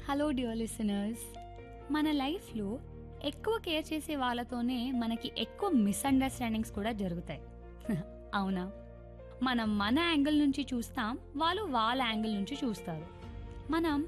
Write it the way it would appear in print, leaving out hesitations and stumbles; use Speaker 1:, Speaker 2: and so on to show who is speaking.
Speaker 1: Hello dear listeners. మన లైఫ్లో ఎక్కువ కేర్ చేసే వాళ్ళతోనే మనకి ఎక్కువ మిస్అండర్స్టాండింగ్స్ కూడా జరుగుతాయి. అవునా? మనం మన యాంగిల్ నుంచి చూస్తాం, వాళ్ళు వాళ్ళ యాంగిల్ నుంచి చూస్తారు. మనం